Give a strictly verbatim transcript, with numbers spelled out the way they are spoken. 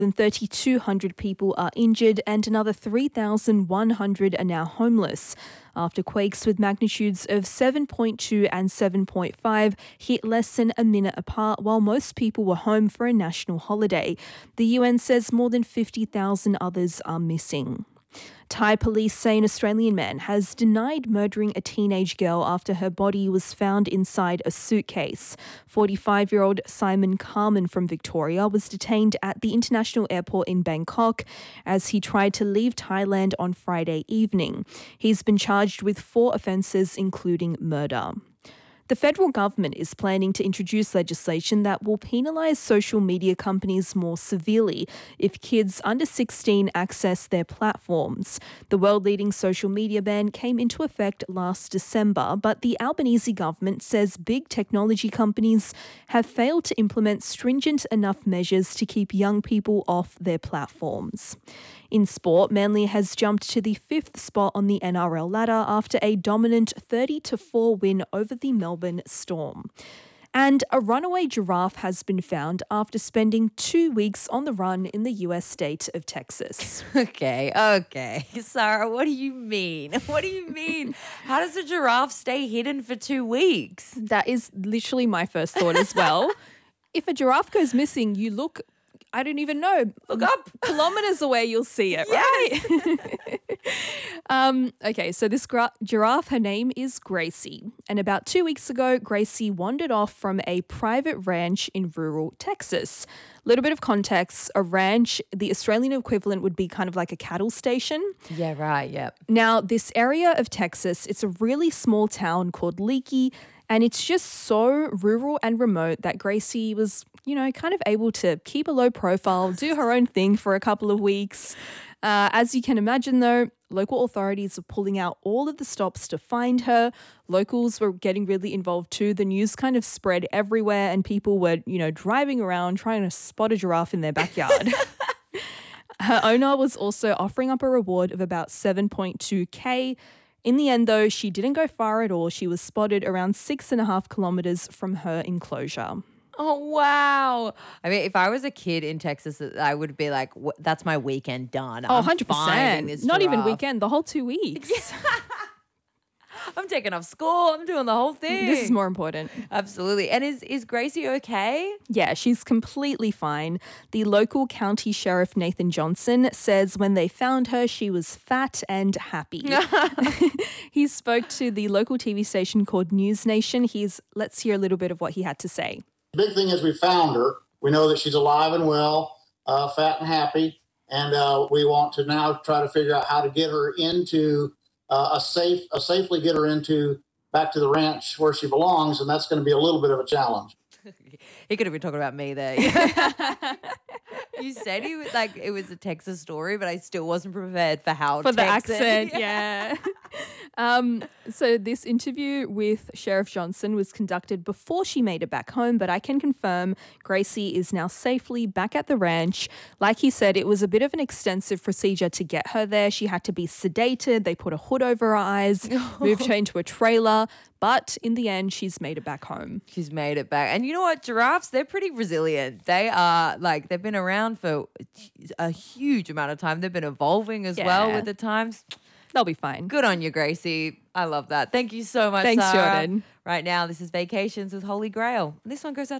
than three thousand two hundred people are injured and another three thousand one hundred are now homeless after quakes with magnitudes of seven point two and seven point five hit less than a minute apart while most people were home for a national holiday. The U N says more than fifty thousand others are missing. Thai police say an Australian man has denied murdering a teenage girl after her body was found inside a suitcase. forty-five-year-old Simon Carmen from Victoria was detained at the international airport in Bangkok as he tried to leave Thailand on Friday evening. He's been charged with four offences, including murder. The federal government is planning to introduce legislation that will penalise social media companies more severely if kids under sixteen access their platforms. The world-leading social media ban came into effect last December, but the Albanese government says big technology companies have failed to implement stringent enough measures to keep young people off their platforms. In sport, Manly has jumped to the fifth spot on the N R L ladder after a dominant thirty to four win over the Melbourne Storm. And a runaway giraffe has been found after spending two weeks on the run in the U S state of Texas. Okay, okay. Sarah, what do you mean? What do you mean? How does a giraffe stay hidden for two weeks? That is literally my first thought as well. If a giraffe goes missing, you look... I don't even know. Look up. Kilometres away, you'll see it, Yes. right? um, okay, so this gra- giraffe, her name is Gracie. And about two weeks ago, Gracie wandered off from a private ranch in rural Texas. Little bit of context, a ranch, the Australian equivalent would be kind of like a cattle station. Yeah, right, yeah. Now, this area of Texas, it's a really small town called Leakey, and it's just so rural and remote that Gracie was, you know, kind of able to keep a low profile, do her own thing for a couple of weeks. Uh, as you can imagine, though, local authorities are pulling out all of the stops to find her. Locals were getting really involved too. The news kind of spread everywhere and people were, you know, driving around trying to spot a giraffe in their backyard. Her owner was also offering up a reward of about seven point two K. In the end, though, she didn't go far at all. She was spotted around six and a half kilometres from her enclosure. Oh, wow. I mean, if I was a kid in Texas, I would be like, that's my weekend done. Oh, I'm one hundred percent. finding this Not even giraffe. weekend, the whole two weeks. I'm taking off school. I'm doing the whole thing. This is more important. Absolutely. And is, is Gracie okay? Yeah, she's completely fine. The local county sheriff, Nathan Johnson, says when they found her, she was fat and happy. He spoke to the local T V station called News Nation. He's, let's hear a little bit of what he had to say. The big thing is we found her. We know that she's alive and well, uh, fat and happy, and uh, we want to now try to figure out how to get her into uh, a safe, uh, safely get her into back to the ranch where she belongs, and that's going to be a little bit of a challenge. He could have been talking about me there. You said he was like it was a Texas story, but I still wasn't prepared for how For the Texas. accent, yeah. um, so this interview with Sheriff Johnson was conducted before she made it back home, but I can confirm Gracie is now safely back at the ranch. Like he said, it was a bit of an extensive procedure to get her there. She had to be sedated. They put a hood over her eyes, moved her into a trailer. But in the end, she's made it back home. She's made it back. And you know what? Giraffes, they're pretty resilient. They are like, they've been around for a huge amount of time. They've been evolving as Yeah. well with the times. They'll be fine. Good on you, Gracie. I love that. Thank you so much, Thanks, Sarah. Jordan. Right now, this is Vacations with Holy Grail. This one goes out